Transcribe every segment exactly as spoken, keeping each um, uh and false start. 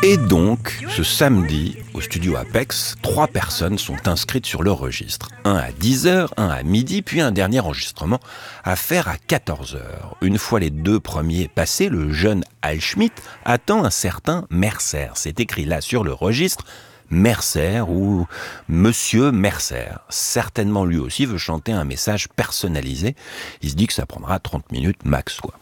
Et donc, ce samedi, au studio Apex, trois personnes sont inscrites sur le registre. Un à dix heures, un à midi, puis un dernier enregistrement à faire à quatorze heures. Une fois les deux premiers passés, le jeune Al Schmitt attend un certain Mercer. C'est écrit là sur le registre, Mercer ou Monsieur Mercer. Certainement lui aussi veut chanter un message personnalisé. Il se dit que ça prendra trente minutes max, quoi.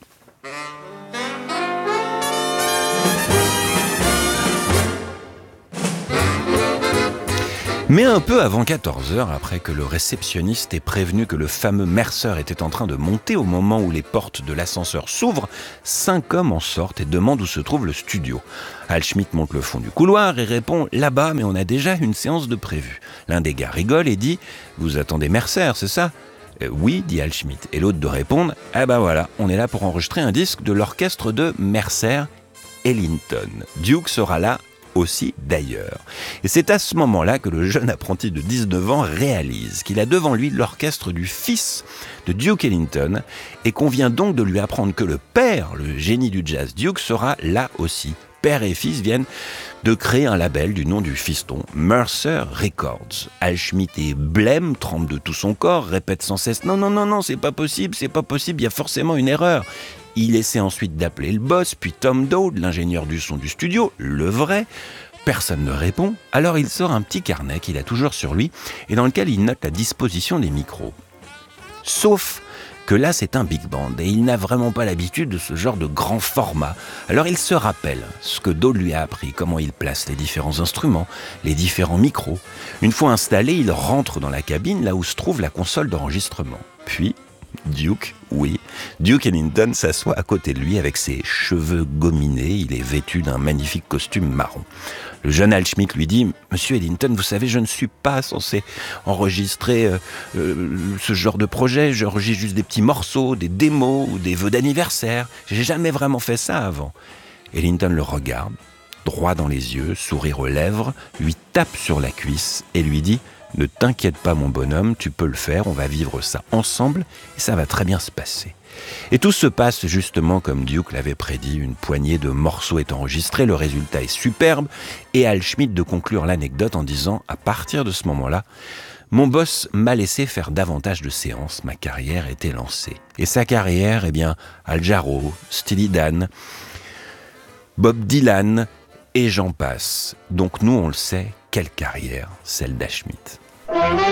Mais un peu avant quatorze heures, après que le réceptionniste ait prévenu que le fameux Mercer était en train de monter au moment où les portes de l'ascenseur s'ouvrent, cinq hommes en sortent et demandent où se trouve le studio. Al Schmitt monte le fond du couloir et répond « Là-bas, mais on a déjà une séance de prévue ». L'un des gars rigole et dit « Vous attendez Mercer, c'est ça ?» euh, Oui, dit Al Schmitt. Et l'autre de répondre « Ah ben voilà, on est là pour enregistrer un disque de l'orchestre de Mercer Ellington. Duke sera là aussi d'ailleurs. » Et c'est à ce moment-là que le jeune apprenti de dix-neuf ans réalise qu'il a devant lui l'orchestre du fils de Duke Ellington et qu'on vient donc de lui apprendre que le père, le génie du jazz Duke, sera là aussi. Père et fils viennent de créer un label du nom du fiston, Mercer Records. Al Schmitt est blême, tremble de tout son corps, répète sans cesse « Non, non, non, non, c'est pas possible, c'est pas possible, il y a forcément une erreur ». Il essaie ensuite d'appeler le boss, puis Tom Dowd, l'ingénieur du son du studio, le vrai. Personne ne répond, alors il sort un petit carnet qu'il a toujours sur lui et dans lequel il note la disposition des micros. Sauf que là, c'est un big band et il n'a vraiment pas l'habitude de ce genre de grand format. Alors il se rappelle ce que Dowd lui a appris, comment il place les différents instruments, les différents micros. Une fois installé, il rentre dans la cabine, là où se trouve la console d'enregistrement. Puis, Duke, oui, Duke Ellington s'assoit à côté de lui avec ses cheveux gominés. Il est vêtu d'un magnifique costume marron. Le jeune Al Schmitt lui dit « Monsieur Ellington, vous savez, je ne suis pas censé enregistrer euh, euh, ce genre de projet. J'enregistre juste des petits morceaux, des démos ou des vœux d'anniversaire. J'ai jamais vraiment fait ça avant. » Ellington le regarde, droit dans les yeux, sourire aux lèvres, lui tape sur la cuisse et lui dit « Ne t'inquiète pas mon bonhomme, tu peux le faire, on va vivre ça ensemble et ça va très bien se passer. » Et tout se passe justement comme Duke l'avait prédit, une poignée de morceaux est enregistrée, le résultat est superbe et Al Schmitt de conclure l'anecdote en disant « À partir de ce moment-là, mon boss m'a laissé faire davantage de séances, ma carrière était lancée. » Et sa carrière, eh bien, Al Jarreau, Steely Dan, Bob Dylan et j'en passe. Donc nous on le sait, quelle carrière, celle d'Al Schmitt.